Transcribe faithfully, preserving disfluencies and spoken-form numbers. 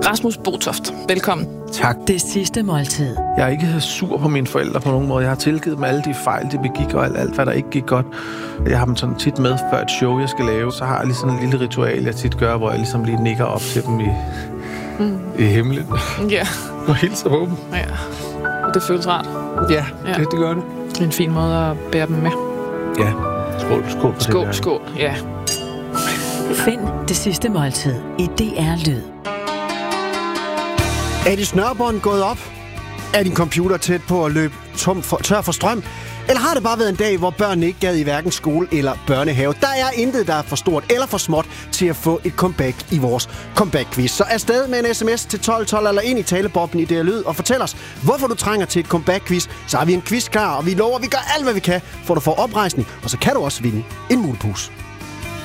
Rasmus Botoft, velkommen. Tak. Det sidste måltid. Jeg er ikke sur på mine forældre på nogen måde. Jeg har tilgivet dem alle de fejl, de begik, og alt, alt hvad der ikke gik godt. Jeg har dem sådan tit med før et show, jeg skal lave. Så har jeg lige sådan en lille ritual, jeg tit gør, hvor jeg ligesom lige nikker op til dem i, mm. i himlen. Ja. Og hilser på dem. Ja. Og det føles rart. Ja, ja. Det, det gør det. Det er en fin måde at bære dem med. Ja. Skål, skål. Skål, skål, ja. Find det sidste måltid i D R Lyd. Er dit snørebånd gået op? Er din computer tæt på at løbe tom for, tør for strøm? Eller har det bare været en dag, hvor børnene ikke gad i hverken skole eller børnehave? Der er intet, der er for stort eller for småt til at få et comeback i vores comeback-quiz. Så afsted med en sms til tolv tolv eller ind i talebobben i D R Lyd og fortæl os, hvorfor du trænger til et comeback-quiz. Så har vi en quiz klar, og vi lover, at vi gør alt, hvad vi kan, for at du får oprejsning. Og så kan du også vinde en mulepus.